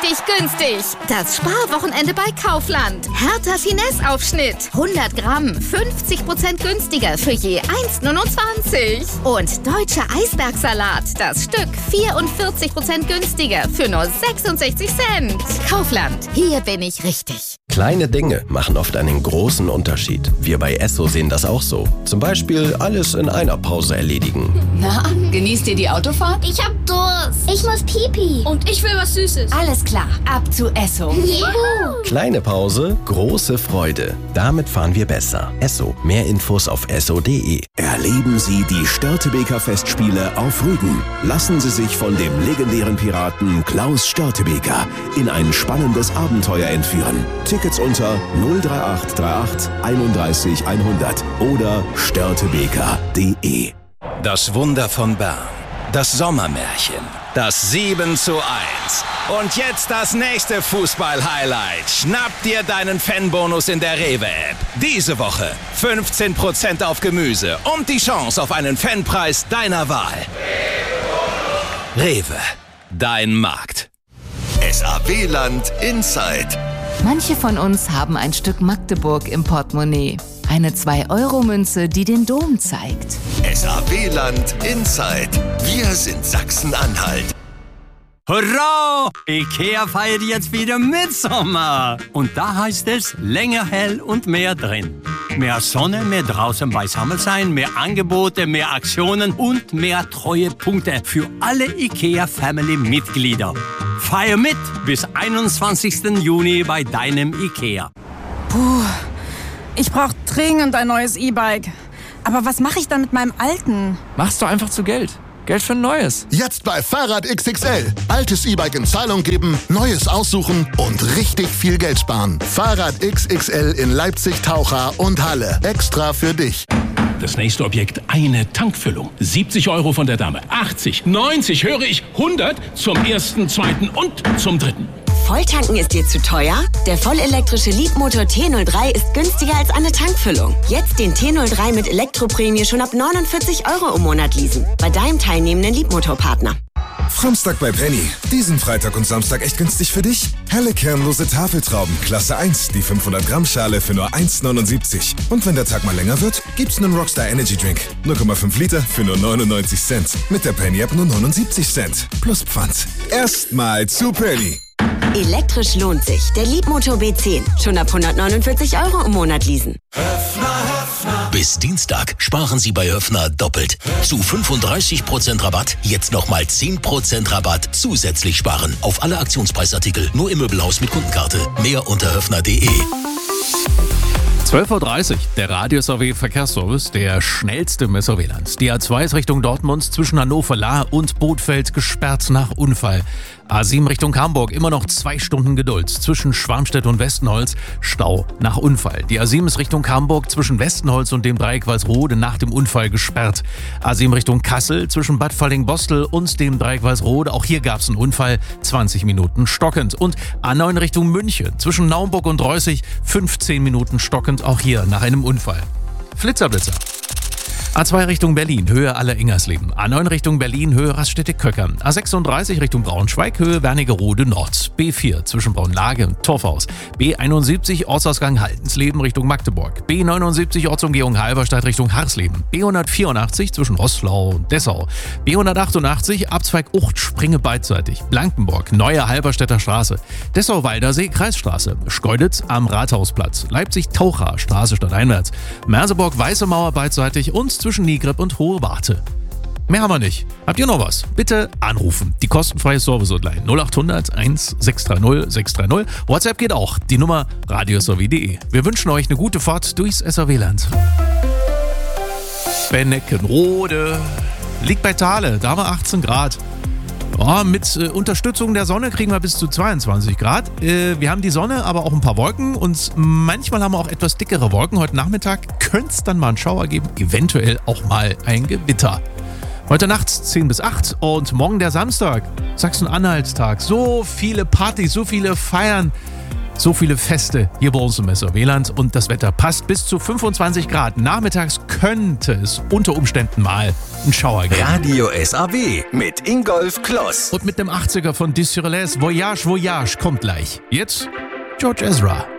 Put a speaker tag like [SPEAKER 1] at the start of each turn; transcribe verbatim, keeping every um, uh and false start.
[SPEAKER 1] richtig günstig. Das Sparwochenende bei Kaufland. Hertha Finesse-Aufschnitt. hundert Gramm, fünfzig Prozent günstiger für je eins Komma neunundzwanzig. Und deutscher Eisbergsalat. Das Stück vierundvierzig Prozent günstiger für nur sechsundsechzig Cent. Kaufland. Hier bin ich richtig.
[SPEAKER 2] Kleine Dinge machen oft einen großen Unterschied. Wir bei Esso sehen das auch so. Zum Beispiel alles in einer Pause erledigen.
[SPEAKER 3] Na, genießt ihr die Autofahrt?
[SPEAKER 4] Ich hab Durst. Ich muss Pipi.
[SPEAKER 5] Und ich will was Süßes.
[SPEAKER 3] Alles klar, ab zu Esso.
[SPEAKER 4] Juhu.
[SPEAKER 2] Kleine Pause, große Freude. Damit fahren wir besser. Esso. Mehr Infos auf esso punkt de.
[SPEAKER 6] Erleben Sie die Störtebeker Festspiele auf Rügen. Lassen Sie sich von dem legendären Piraten Klaus Störtebeker in ein spannendes Abenteuer entführen. Tickets unter null drei acht drei acht einunddreißig hundert oder störtebeker punkt de.
[SPEAKER 7] Das Wunder von Bern. Das Sommermärchen. Das sieben zu eins. Und jetzt das nächste Fußball-Highlight. Schnapp dir deinen Fanbonus in der Rewe-App. Diese Woche fünfzehn Prozent auf Gemüse und die Chance auf einen Fanpreis deiner Wahl. Rewe. Dein Markt.
[SPEAKER 8] S A W-Land Inside.
[SPEAKER 3] Manche von uns haben ein Stück Magdeburg im Portemonnaie. Eine zwei Euro Münze, die den Dom zeigt.
[SPEAKER 8] S A W-Land Inside. Wir sind Sachsen-Anhalt.
[SPEAKER 9] Hurra! Ikea feiert jetzt wieder Mitsommer. Und da heißt es länger hell und mehr drin. Mehr Sonne, mehr draußen beisammen sein, mehr Angebote, mehr Aktionen und mehr Treuepunkte für alle Ikea-Family-Mitglieder. Feier mit bis einundzwanzigsten Juni bei deinem Ikea.
[SPEAKER 10] Puh, ich brauche dringend ein neues E-Bike. Aber was mache ich dann mit meinem alten?
[SPEAKER 11] Machst du einfach zu Geld. Geld für ein neues.
[SPEAKER 12] Jetzt bei Fahrrad X X L. Altes E-Bike in Zahlung geben, neues aussuchen und richtig viel Geld sparen. Fahrrad X X L in Leipzig, Taucha und Halle. Extra für dich.
[SPEAKER 13] Das nächste Objekt, eine Tankfüllung. siebzig Euro von der Dame. achtzig, neunzig, höre ich, hundert zum ersten, zweiten und zum dritten.
[SPEAKER 14] Volltanken ist dir zu teuer? Der vollelektrische Leapmotor T null drei ist günstiger als eine Tankfüllung. Jetzt den T null drei mit Elektroprämie schon ab neunundvierzig Euro im Monat leasen. Bei deinem teilnehmenden Leapmotor-Partner.
[SPEAKER 15] Samstag bei Penny. Diesen Freitag und Samstag echt günstig für dich? Helle kernlose Tafeltrauben, Klasse eins, die fünfhundert Gramm Schale für nur eins neunundsiebzig. Und wenn der Tag mal länger wird, gibt's einen Rockstar Energy Drink. null Komma fünf Liter für nur neunundneunzig Cent. Mit der Penny App nur neunundsiebzig Cent. Plus Pfand. Erstmal zu Penny.
[SPEAKER 14] Elektrisch lohnt sich. Der Leapmotor B zehn. Schon ab hundertneunundvierzig Euro im Monat leasen.
[SPEAKER 16] Bis Dienstag sparen Sie bei Höffner doppelt. Zu fünfunddreißig Prozent Rabatt, jetzt nochmal zehn Prozent Rabatt zusätzlich sparen. Auf alle Aktionspreiartikel, nur im Möbelhaus mit Kundenkarte. Mehr unter höffner punkt de.
[SPEAKER 17] zwölf Uhr dreißig, der Radio-S A W-Verkehrsservice, der schnellste im S A W-Land. Die A zwei ist Richtung Dortmund zwischen Hannover-Lahr und Bothfeld gesperrt nach Unfall. A sieben Richtung Hamburg, immer noch zwei Stunden Geduld. Zwischen Schwarmstedt und Westenholz, Stau nach Unfall. Die A sieben ist Richtung Hamburg zwischen Westenholz und dem Dreieck Walsrode nach dem Unfall gesperrt. A sieben Richtung Kassel zwischen Bad Falling-Bostel und dem Dreieck Walsrode. Auch hier gab es einen Unfall, zwanzig Minuten stockend. Und A neun Richtung München zwischen Naumburg und Reußig, fünfzehn Minuten stockend. Auch hier nach einem Unfall. Flitzerblitzer. A zwei Richtung Berlin, Höhe Aller-Ingersleben. A neun Richtung Berlin, Höhe Raststätte-Köckern. A sechsunddreißig Richtung Braunschweig, Höhe Wernigerode Nord. B vier zwischen Braunlage und Torfhaus. B einundsiebzig Ortsausgang Haltensleben Richtung Magdeburg. B neunundsiebzig Ortsumgehung Halberstadt Richtung Harsleben. B hundertvierundachtzig zwischen Roslau und Dessau. B hundertachtundachtzig Abzweig Ucht Springe beidseitig. Blankenburg, Neue Halberstädter Straße. Dessau-Waldersee Kreisstraße. Schkeuditz am Rathausplatz. Leipzig-Taucha Straße stadteinwärts. Merseburg Weiße Mauer beidseitig und zwischen Nigrib und Hohe Warte. Mehr haben wir nicht. Habt ihr noch was? Bitte anrufen. Die kostenfreie Service-Hotline null achthundert eins sechs drei null sechs drei null. WhatsApp geht auch. Die Nummer radio s a w punkt de. Wir wünschen euch eine gute Fahrt durchs S A W-Land. Beneckenrode liegt bei Thale. Da haben wir achtzehn Grad. Oh, mit äh, Unterstützung der Sonne kriegen wir bis zu zweiundzwanzig Grad. Äh, wir haben die Sonne, aber auch ein paar Wolken und manchmal haben wir auch etwas dickere Wolken. Heute Nachmittag könnte es dann mal einen Schauer geben, eventuell auch mal ein Gewitter. Heute Nacht zehn bis acht und morgen der Samstag, Sachsen-Anhalt-Tag. So viele Partys, so viele Feiern. So viele Feste hier bei uns im Messerweland und das Wetter passt bis zu fünfundzwanzig Grad. Nachmittags könnte es unter Umständen mal einen Schauer geben.
[SPEAKER 7] Radio S A W mit Ingolf Kloss.
[SPEAKER 17] Und mit dem achtziger von Dissurles Voyage Voyage kommt gleich. Jetzt George Ezra.